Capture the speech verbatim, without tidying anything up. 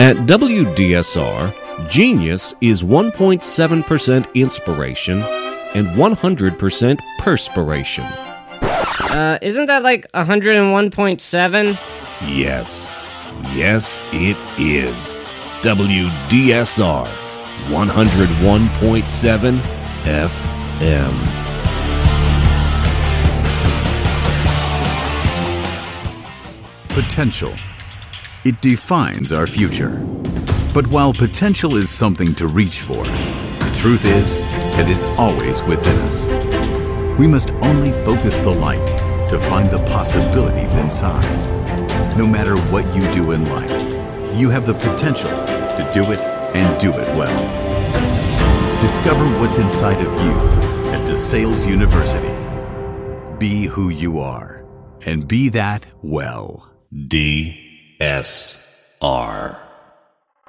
At W D S R, genius is one point seven percent inspiration and one hundred percent perspiration. Uh, isn't that like one hundred one point seven? Yes. Yes, it is. W D S R, one hundred one point seven F M. Potential. It defines our future. But while potential is something to reach for, the truth is that it's always within us. We must only focus the light to find the possibilities inside. No matter what you do in life, you have the potential to do it and do it well. Discover what's inside of you at DeSales University. Be who you are and be that well. D S R